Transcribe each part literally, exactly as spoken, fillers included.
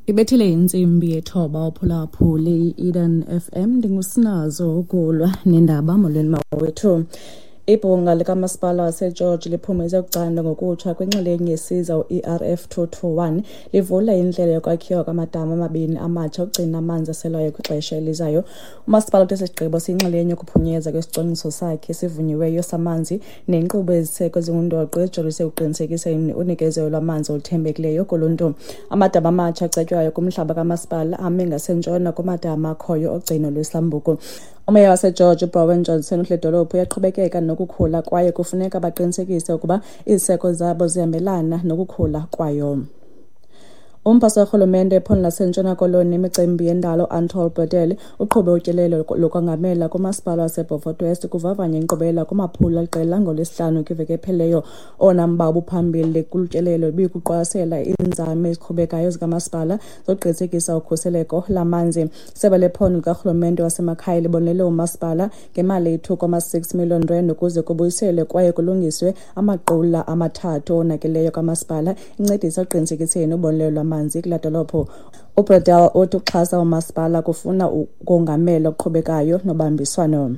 Ibethele insimbi yethoba uphulaphuli i-Eden F M ndingusinazo ukulwa nendaba molweni mawethu. Ibhunga likamasipala waseGeorge liphumeze ukucanda ngokutsha kwinxalenye yesiza u-E R F two twenty-one livula indlela yokwakhiwa kwamadama amabini amatsha ukugcina amanzi aselayo kwixesha elizayo. Umasipala uthe isigqibo siyinxalenye yokuphunyeza kwesicwangciso sakhe esivunyiweyo samanzi nenkqubo eziseko ezingundoqo ezijolise ukuqinisekisa unikezelo lwamanzi oluthembekileyo kuluntu. Amadama amatsha acetywayo kumhlaba kamasipala ame ngasentshona kumadama akhoyo ogcino lwesambuku. Umeya waseGeorge uBrowen Johnson uhle dolophu uyaqhubekeka nokukhula kwaye kufuneka baqinisekise ukuba iziseko zabo zihambelana nokukhula kwayo. Umphathi karhulumente ephondo lasentshona koloni imicimbi yendalo Anatol Botele uqhube utyelelo lokwangamela kumasipala waseBeaufort West kuvavanya inkqubela kumaphulo aliqela ngolwesihlanu kwiveki epheleyo. Owona mba ubuphambili kutyelelo ibikuqwalasela iinzame eziqhubekayo zikamasipala zokuqinisekisa ukhuseleko lamanzi. Isebe lephondo likarhulumente wasemakhaya libonele umasipala ngemali eyi-two point six million rand ukuze kubuyiselwe kwaye kulungiswe amaqula amathathu onakeleyo kamasipala incedisa ekuqinisekiseni ubonelelo lwamanzi kula dolophu. uBradel uthi ukuxhasa umasipala kufuna ukongamela okuqhubekayo nobambiswano.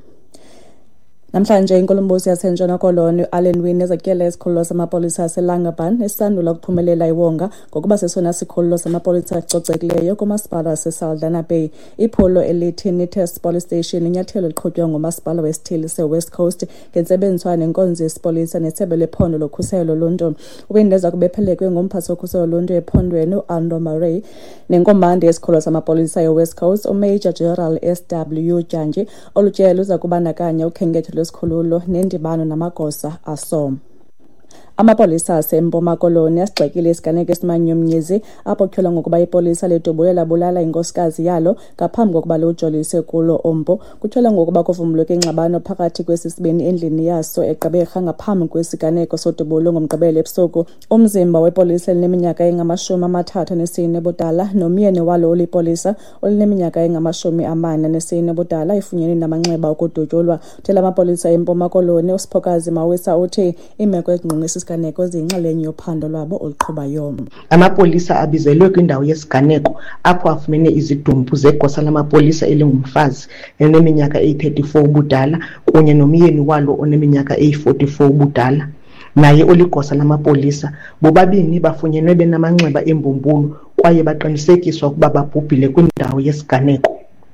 Namhlanje inkulumbuso yasentshona koloni uAllen Wynne ezatyela isikhululo samapolisa aseLangebaan esisandula ukuphumelela iwonga ngokuba sesona sikhululo samapolisa acocekileyo kumasipala waseSaldanha Bay. Iphulo elithi Neatest Police Station linyathelo liqhutywa ngumasipala wesithili seWest Coast ngentsebenziswano nenkonzo yesipolisa nesebe lephondo lokhuselo loluntu. uWynne eza kubephelekwe ngumphathi wokhuselo loluntu ephondweni uAndrew Murray nenkomandi yesikhululo samapolisa yeWest Coast uMajor General S W Jantyi. Olu tyelo luza kubandakanya ukhenketho lwesikhululo nendibano namagosa aso. Amapolisa asempuma koloni asigxekile isiganeko esimanyumnyezi apho kutyholwa ngokuba ipolisa ledubule labulala inkosikazi yalo ngaphambi kokuba lujolise kulo ompu. Kutyholwa ngokuba kuvumbuloke ingxabano phakathi kwesi sibini endlini yaso eGqeberha ngaphambi kwesiganeko sodubulo ngomgqibelo ebusuku. Umzimba wepolisa elineminyaka engamashumi amathathu anesine budala nomyeni walo olipolisa olineminyaka engamashumi amane anesine budala ifunyenwe namanxeba okudutyulwa. Uthela amapolisa empuma koloni uSiphokazi Mawisa uthi imeko ezingqongisa isiganeko ziyinxalenye yophando lwabo oluqhubayo. Amapolisa abizelwe kwindawo yesiganeko apho afumene izidumbu zegosa lamapolisa elingumfazi eneminyaka eyi-thirty-four ubudala kunye nomyeni walo oneminyaka eyi-forty-four ubudala. Naye oligosa lamapolisa bobabini bafunyenwe benamanxeba embumbulu kwaye baqinisekiswa ukuba babhubhile kwindawo yesiganeko.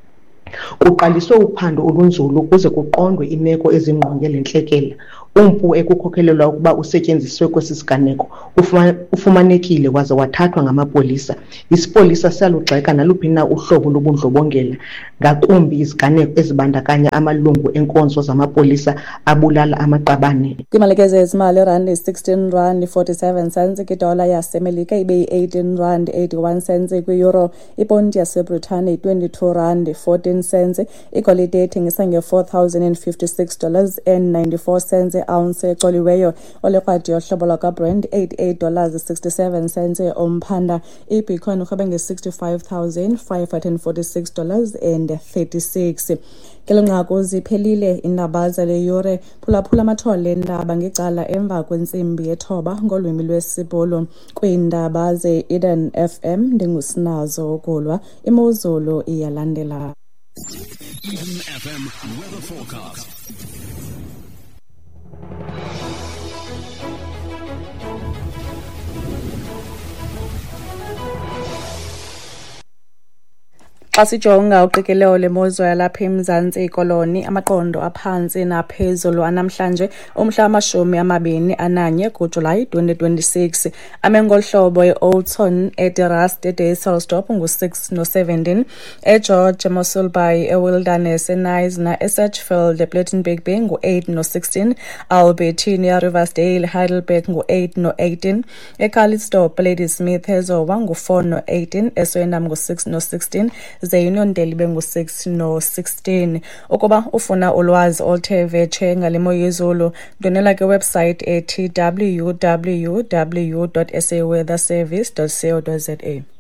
Kuqaliswe uphando olunzulu ukuze kuqondwe imeko ezingqonge ntlekele. Umpu ekukhokelelwa ukuba usetyenziswe kwesi siganeko ufumanekile waze wathathwa ngamapolisa. Isipolisa siyalugxeka naluphi na uhlobo lobundlobongela ngakumbi iziganeko ezibandakanya amalungu enkonzo zamapolisa abulala amaqabane. Kwimalekeze ezimali irandi sixteen rand forty-seven cents kwidola yasemelika ibe yi-eighteen rand eighty-one cents kwi-euro. Iponti yaseBritane twenty-two rand fourteen cents. Igolide ethengisa nge-four thousand fifty-six dollars and ninety-four cents ounce ecoliweyo. Olekrwadi yohlobo lwakaBrent eighty-eight dollars sixty-seven cents omphanda. Ibitcoin urhwebe nge-sixty-five thousand five hundred forty-six dollars and thirty-six. Kelo nqaku ziphelile iindaba zale yure. Phulaphula amathole endaba ngecala emva kwentsimbi yethoba ngolwimi lwesibhulu kwiindaba ze-Eden F M ndingusinazo ukulwa. Imozulu iyalandela. Eden F M weather forecast. Xa sijonga uqikelelo lemozulu yalapha eMzantsi ikoloni amaqondo aphantsi naphezulu anamhlanje umhla wamashumi amabini ananye kuJulayi twenty twenty-six. Amengolhlobo e-Oudtshoorn, eDerast, eDayselsdorp ngu-six no-seventeen, eGeorge, eMossel Bay, eWilderness, eNyasa, eSatchfield, ePlettenberg Bay ngu-eight no-sixteen, Albertine, eRiversdale, Heidelberg ngu-eight no-eighteen, eCalitzdorp, Ladysmith, eZowa ngu-four no-eighteen, eSwendam ngu-six no-sixteen, ze-Union Delibe ngu-six no-sixteen. Ukuba ufuna ulwazi oluthe vetshe ngale mo yezulu, ndonela kwiwebsite ethi w w w dot s a weather service dot co dot za.